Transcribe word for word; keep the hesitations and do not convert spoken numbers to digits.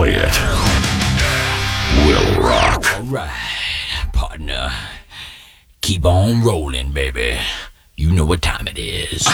play it. We'll rock. Alright, partner. Keep on rolling, baby. You know what time it is.